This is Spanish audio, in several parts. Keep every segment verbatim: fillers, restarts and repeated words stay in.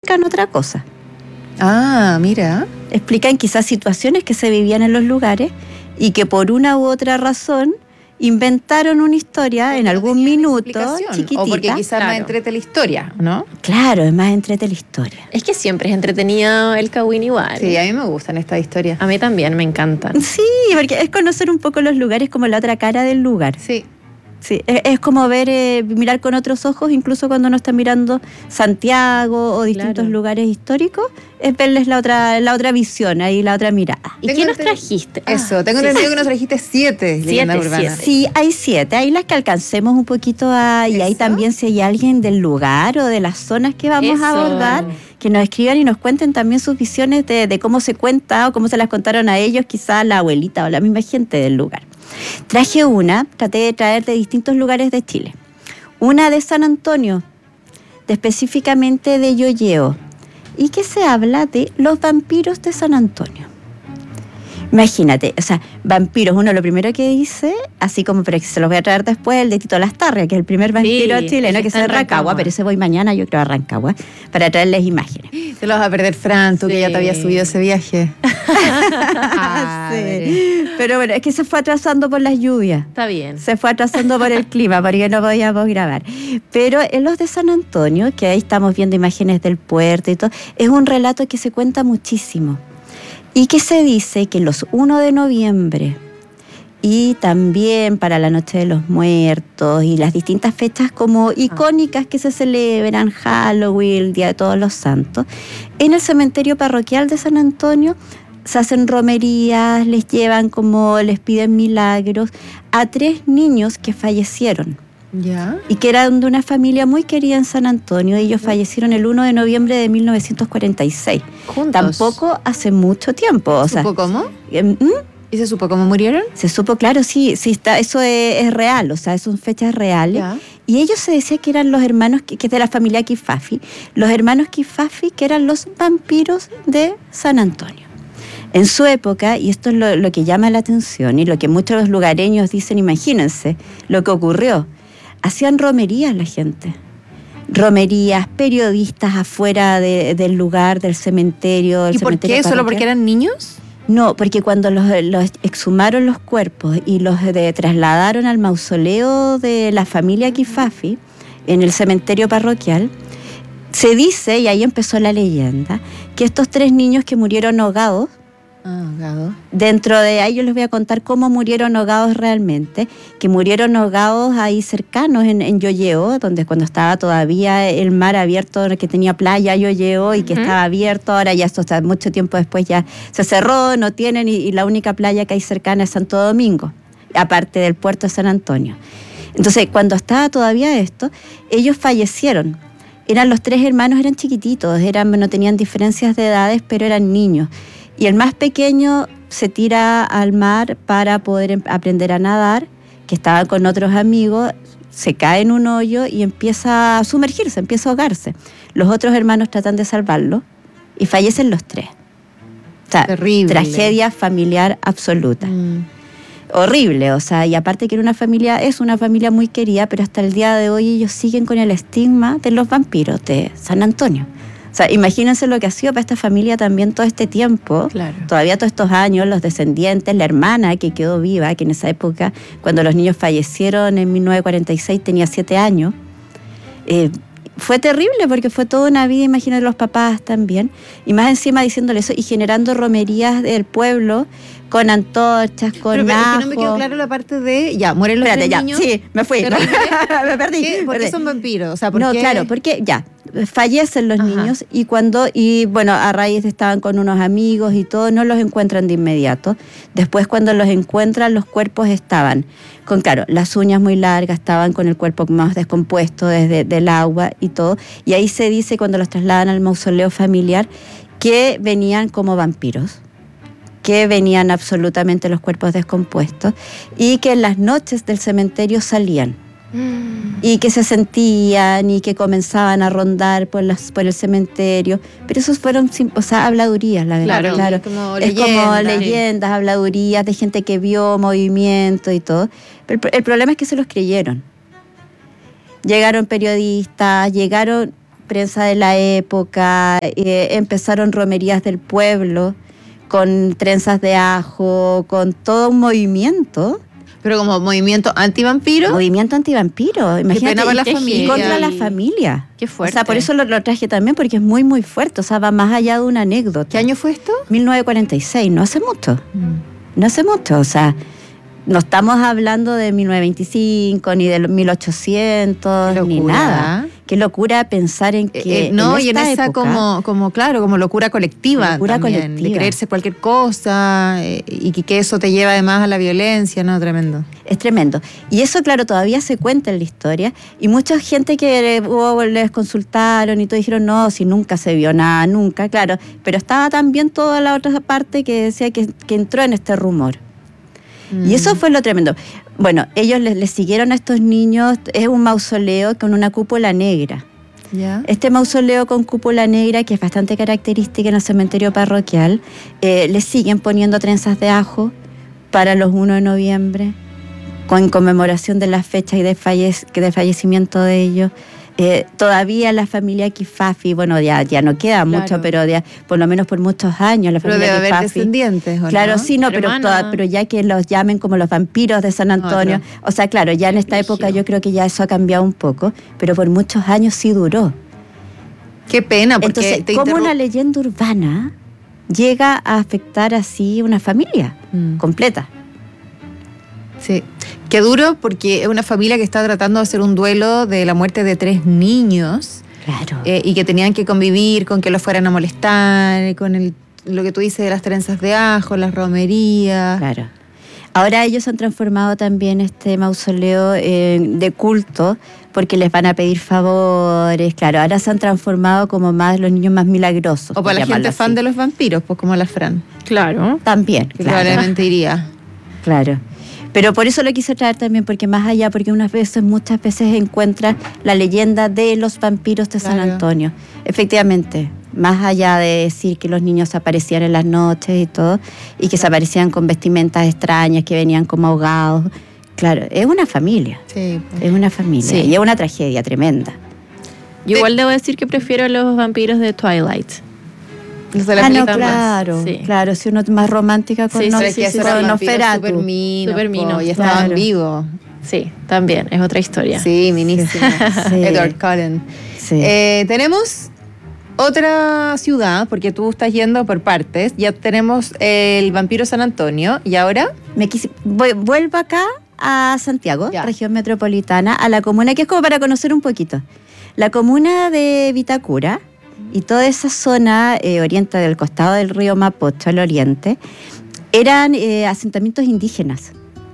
explican otra cosa. Ah, mira. Explican quizás situaciones que se vivían en los lugares y que por una u otra razón inventaron una historia porque en algún no minuto chiquitita. O porque quizás claro. más entrete la historia, ¿no? Claro, es más entrete la historia. Es que siempre es entretenido el Cagüín igual. Sí, a mí me gustan estas historias. A mí también, me encantan. Sí, porque es conocer un poco los lugares como la otra cara del lugar. Sí. Sí, es, es como ver, eh, mirar con otros ojos, incluso cuando uno está mirando Santiago o distintos claro. lugares históricos, es verles la otra, la otra visión, ahí la otra mirada. ¿Y tengo qué nos trajiste? Eso, ah, tengo sí, entendido sí. que nos trajiste siete leyendas urbanas. Sí, hay siete, ahí las que alcancemos un poquito a, y ahí también si hay alguien del lugar o de las zonas que vamos Eso. a abordar, que nos escriban y nos cuenten también sus visiones de, de cómo se cuenta o cómo se las contaron a ellos, quizás la abuelita o la misma gente del lugar. Traje una, traté de traer de distintos lugares de Chile. Una de San Antonio, de específicamente de Yoyeo, y que se habla de los vampiros de San Antonio. Imagínate, o sea, vampiros, uno lo primero que dice, así como, pero se los voy a traer después, el de Tito Lastarria, que es el primer vampiro sí, chileno, que es de Rancagua, Rancagua, pero ese voy mañana, yo creo, a Rancagua, para traerles imágenes. Te lo vas a perder, Fran, tú sí. que ya te habías subido ese viaje. sí. Pero bueno, es que se fue atrasando por las lluvias. Está bien. Se fue atrasando por el clima, porque no podíamos grabar. Pero en los de San Antonio, que ahí estamos viendo imágenes del puerto y todo, es un relato que se cuenta muchísimo. Y que se dice que los primero de noviembre y también para la Noche de los Muertos y las distintas fechas como icónicas que se celebran, Halloween, el Día de Todos los Santos, en el cementerio parroquial de San Antonio se hacen romerías, les llevan como, les piden milagros a tres niños que fallecieron. ¿Ya? Y que eran de una familia muy querida en San Antonio. Ellos fallecieron el primero de noviembre de mil novecientos cuarenta y seis. ¿Juntos? Tampoco hace mucho tiempo. O ¿Supo sea, cómo? ¿Mm? ¿Y se supo cómo murieron? Se supo, claro, sí, sí está, eso es, es real, o sea, son fechas reales. ¿Ya? Y ellos se decía que eran los hermanos, que, que es de la familia Kifafi, los hermanos Kifafi, que eran los vampiros de San Antonio. En su época, y esto es lo, lo que llama la atención y lo que muchos de los lugareños dicen, imagínense lo que ocurrió. Hacían romerías la gente, romerías, periodistas afuera de, del lugar, del cementerio. Del ¿Y por cementerio qué? parroquial. ¿Solo porque eran niños? No, porque cuando los, los exhumaron los cuerpos y los de, trasladaron al mausoleo de la familia Kifafi, en el cementerio parroquial, se dice, y ahí empezó la leyenda, que estos tres niños que murieron ahogados, Ah, ahogado. Dentro de ahí yo les voy a contar cómo murieron ahogados realmente, que murieron ahogados ahí cercanos en, en Yoyeo, donde cuando estaba todavía el mar abierto, que tenía playa Yoyeo y que uh-huh. estaba abierto, ahora ya esto está mucho tiempo después ya se cerró, no tienen, y, y la única playa que hay cercana es Santo Domingo, aparte del puerto de San Antonio. Entonces, cuando estaba todavía esto, ellos fallecieron. Eran los tres hermanos, eran chiquititos, eran, no tenían diferencias de edades, pero eran niños. Y el más pequeño se tira al mar para poder aprender a nadar, que estaba con otros amigos, se cae en un hoyo y empieza a sumergirse, empieza a ahogarse. Los otros hermanos tratan de salvarlo y fallecen los tres. O sea, terrible. Tragedia familiar absoluta. Mm. Horrible, o sea, y aparte que era una familia, es una familia muy querida, pero hasta el día de hoy ellos siguen con el estigma de los vampiros de San Antonio. O sea, imagínense lo que ha sido para esta familia también todo este tiempo, claro. Todavía todos estos años, los descendientes, la hermana que quedó viva, que en esa época, cuando los niños fallecieron en mil novecientos cuarenta y seis, tenía siete años. Eh, fue terrible porque fue toda una vida, imagínate los papás también, y más encima diciéndole eso y generando romerías del pueblo con antorchas, con pero, pero ajo. Es que no me quedó claro la parte de, ya, mueren los Espérate, tres ya, niños. Sí, me fui, me perdí. ¿Qué? ¿Por qué son vampiros? O sea, ¿por no, qué? claro, porque ya, fallecen los Ajá. niños y cuando, y bueno, a raíz de estaban con unos amigos y todo, no los encuentran de inmediato. Después cuando los encuentran, los cuerpos estaban con, claro, las uñas muy largas, estaban con el cuerpo más descompuesto desde del agua y todo. Y ahí se dice, cuando los trasladan al mausoleo familiar, que venían como vampiros, que venían absolutamente los cuerpos descompuestos y que en las noches del cementerio salían mm. y que se sentían y que comenzaban a rondar por las por el cementerio, pero esos fueron, o sea, habladurías, la verdad. Claro, claro. Es como, es leyenda, como leyendas, sí. habladurías de gente que vio movimiento y todo, pero el, el problema es que se los creyeron. Llegaron periodistas, llegaron prensa de la época, eh, empezaron romerías del pueblo con trenzas de ajo, con todo un movimiento. Pero como movimiento antivampiro. Movimiento antivampiro. Imagínate, pena para la y- familia. y contra la familia. Qué fuerte. O sea, por eso lo, lo traje también, porque es muy, muy fuerte. O sea, va más allá de una anécdota. ¿Qué año fue esto? mil novecientos cuarenta y seis, no hace mucho. No hace mucho, o sea, no estamos hablando de mil novecientos veinticinco, ni de los mil ochocientos, Qué ni locura. nada. Qué locura pensar en Eh, que eh, no, en y en esta esa época, como, como, claro, como locura colectiva Locura también, colectiva. de creerse cualquier cosa eh, y que, que eso te lleva además a la violencia, ¿no? Tremendo. es tremendo. Y eso, claro, todavía se cuenta en la historia. Y mucha gente que eh, hubo, les consultaron y todo dijeron, no, si nunca se vio nada, nunca, claro. Pero estaba también toda la otra parte que decía que, que entró en este rumor. Y eso fue lo tremendo. Bueno, ellos les, les siguieron a estos niños, es un mausoleo con una cúpula negra. ¿Ya? Este mausoleo con cúpula negra, que es bastante característica en el cementerio parroquial, eh, le siguen poniendo trenzas de ajo para los primero de noviembre, con conmemoración de las fechas y de, fallec- de fallecimiento de ellos. Eh, todavía la familia Kifafi, bueno, ya, ya no queda Claro. mucho, pero ya, por lo menos por muchos años la Pero familia debe haber Kifafi. descendientes, ¿o Claro, no? sí, no, pero, Hermana. toda- pero ya que los llamen como los vampiros de San Antonio. Otro. O sea, claro, ya en esta Brígido. época yo creo que ya eso ha cambiado un poco, pero por muchos años sí duró. Qué pena, porque Entonces, te ¿cómo interrum- una leyenda urbana llega a afectar así una familia Mm. completa? Sí, qué duro porque es una familia que está tratando de hacer un duelo de la muerte de tres niños Claro. eh, y que tenían que convivir con que los fueran a molestar, con el, lo que tú dices de las trenzas de ajo, las romerías. Claro. Ahora ellos han transformado también este mausoleo eh, de culto porque les van a pedir favores. Claro, ahora se han transformado como más los niños más milagrosos. O por para la llamarlo gente fan así. de los vampiros, pues como la Fran, Claro. También, que claro. probablemente iría. Claro. Pero por eso lo quise traer también, porque más allá, porque unas veces, muchas veces encuentras la leyenda de los vampiros de San Claro. Antonio. Efectivamente, más allá de decir que los niños aparecían en las noches y todo, y que se aparecían con vestimentas extrañas, que venían como ahogados. Claro, es una familia, Sí, pues. es una familia, Sí. y es una tragedia tremenda. Yo igual debo decir que prefiero los vampiros de Twilight. Los de la Ah, no, película. claro, Sí. claro, si uno es más romántica con, Sí, no, sí, Pero es que esos con eran vampiros Nosferatu. súper minos, Súper minos, po, y estaban claro. vivos. Sí, también, es otra historia. Sí, minísimo. Sí. Edward Cullen. Sí. Eh, tenemos otra ciudad, porque tú estás yendo por partes. Ya tenemos el vampiro San Antonio. ¿Y ahora? Me quisi- voy- vuelvo acá a Santiago, Ya. región metropolitana, a la comuna, que es como para conocer un poquito. La comuna de Vitacura y toda esa zona eh, oriente del costado del río Mapocho, al oriente, eran eh, asentamientos indígenas.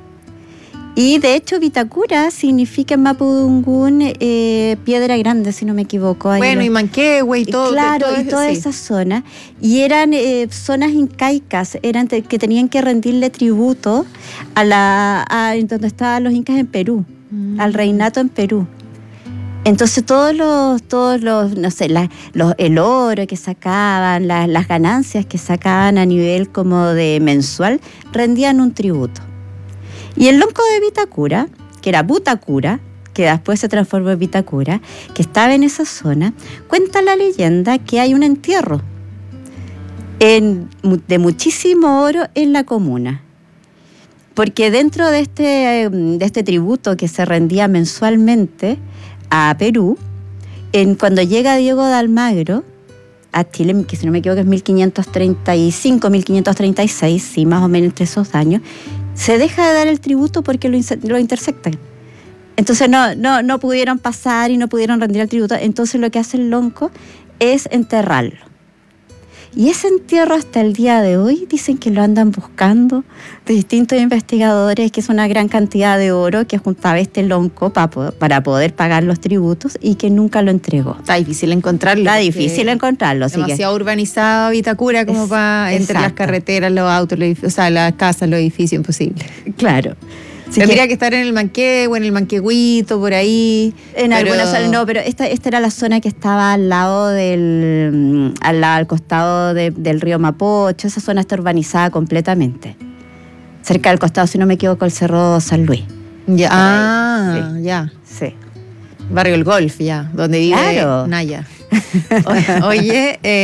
Y de hecho Vitacura significa en mapudungún eh, piedra grande, si no me equivoco. Ahí Bueno, lo- y Manquehue y todo. Claro, todo y eso, toda sí. esa zona. Y eran eh, zonas incaicas, eran te- que tenían que rendirle tributo a la a en donde estaban los incas en Perú, Mm. al reinato en Perú. Entonces todos los, todos los, no sé, la- los, el oro que sacaban, la- las ganancias que sacaban a nivel como de mensual, rendían un tributo. Y el lonco de Vitacura, que era Butacura, que después se transformó en Vitacura, que estaba en esa zona, cuenta la leyenda que hay un entierro en- de muchísimo oro en la comuna. Porque dentro de este, eh, de este tributo que se rendía mensualmente a Perú, en, cuando llega Diego de Almagro a Chile, que si no me equivoco es mil quinientos treinta y cinco, mil quinientos treinta y seis, sí, más o menos entre esos años, se deja de dar el tributo porque lo, inse- lo intersectan. Entonces no, no, no pudieron pasar y no pudieron rendir el tributo. Entonces lo que hace el lonco es enterrarlo. Y ese entierro hasta el día de hoy dicen que lo andan buscando de distintos investigadores, que es una gran cantidad de oro que juntaba este lonco pa po- para poder pagar los tributos y que nunca lo entregó. Está difícil encontrarlo. Está porque difícil encontrarlo, así que Demasiado urbanizado Vitacura como Es- para entre las exacto. carreteras, los autos, los edificios, o sea, las casas, los edificios, imposible. claro. Así Tendría que que, estar en el Manquehue, en el Manquehuito, por ahí. en pero- algunas zonas no, pero esta, esta era la zona que estaba al lado del, mm, al, lado- al costado de- del río Mapocho. Esa zona está urbanizada completamente. Cerca del costado, si no me equivoco, el Cerro San Luis. Ya, Por ahí, ah, sí. ya. Sí. Barrio El Golf, ya, donde vive Claro. Naya. O- Oye, eh,